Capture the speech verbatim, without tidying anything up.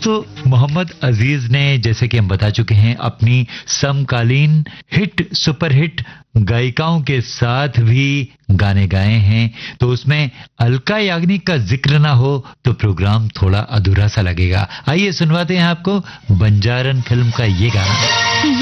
दोस्तों, मोहम्मद अजीज ने, जैसे कि हम बता चुके हैं, अपनी समकालीन हिट सुपर हिट गायिकाओं के साथ भी गाने गाए हैं, तो उसमें अलका याग्निक का जिक्र ना हो तो प्रोग्राम थोड़ा अधूरा सा लगेगा। आइए सुनवाते हैं आपको बंजारन फिल्म का ये गाना।